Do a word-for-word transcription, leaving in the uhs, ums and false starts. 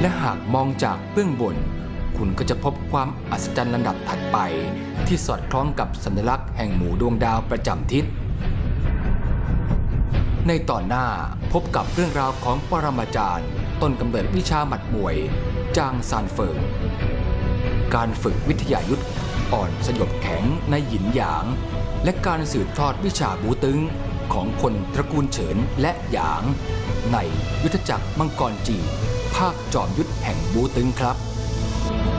และหากมองจากเบื้องบนคุณก็จะพบความอัศจรรย์ลำดับถัดไปที่สอดคล้องกับสัญลักษณ์แห่งหมู่ดวงดาวประจำทิศในตอนหน้าพบกับเรื่องราวของปรมาจารย์ต้นกำเนิดวิชาหมัดมวยจางซานเฟิงการฝึกวิทยายุทธอ่อนสยบแข็งในหยินหยางและการสืบทอดวิชาบูตึงของคนตระกูลเฉินและหยางในยุทธจักรมังกรจีนภาคจอมยุทธแห่งบูตึงครับ